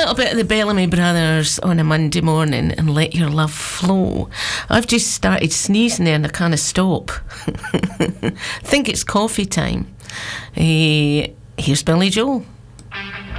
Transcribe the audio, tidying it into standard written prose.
little bit of the Bellamy Brothers on a Monday morning and let your love flow. I've just started sneezing there and I can't stop. Think it's coffee time. Here's Billy Joel.